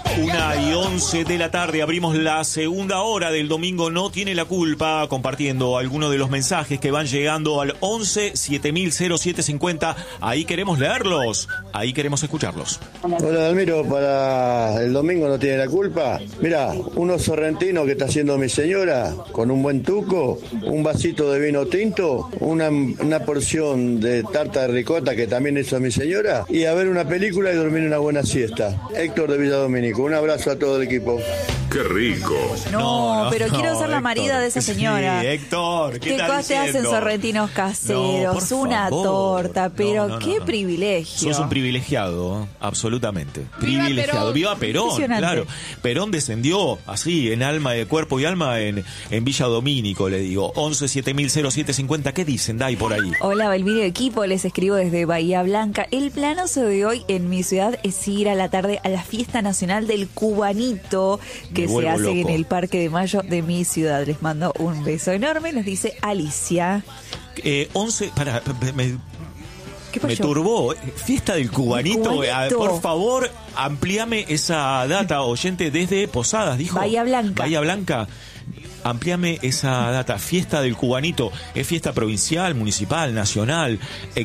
1:11 de la tarde, abrimos la segunda hora del domingo No Tiene la Culpa, compartiendo algunos de los mensajes que van llegando al 11 7000 0750. Ahí queremos leerlos, ahí queremos escucharlos. Hola Dalmiro, para el domingo No Tiene la Culpa. Mira, unos sorrentinos que está haciendo mi señora, con un buen tuco, un vasito de vino tinto, una porción de tarta de ricota que también hizo mi señora, y a ver una película y dormir una buena siesta. Héctor de Villa Domínico, un abrazo a todo el equipo. ¡Qué rico! No, pero quiero ser la marida de esa señora. Sí, Héctor, ¿qué cosas te hacen sorrentinos caseros? Una torta, pero qué privilegio. Sos un privilegiado, absolutamente. Privilegiado. Viva Perón, claro. Perón descendió así, en alma, de cuerpo y alma, en Villa Domínico, le digo. 11 7000 0750. ¿Qué dicen, Dai, por ahí? Hola, Belmiro equipo, les escribo desde Bahía Blanca. El planazo de hoy en mi ciudad es ir a la tarde a la fiesta nacional del Cubanito, que se hace loco en el Parque de Mayo de mi ciudad. Les mando un beso enorme, nos dice Alicia. 11, me turbó. Fiesta del Cubanito. Por favor, amplíame esa data, oyente, desde Posadas, dijo. Bahía Blanca. Bahía Blanca. Amplíame esa data. Fiesta del Cubanito. ¿Es fiesta provincial, municipal, nacional?